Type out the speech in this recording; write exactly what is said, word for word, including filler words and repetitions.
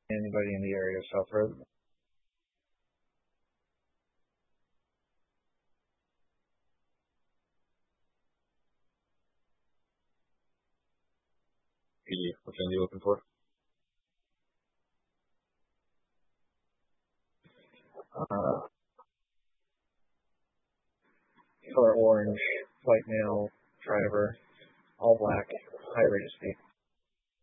Anybody in the area of South Road? P D, which one are you looking for? Uh, color orange, white male, driver, all black, high rate of speed.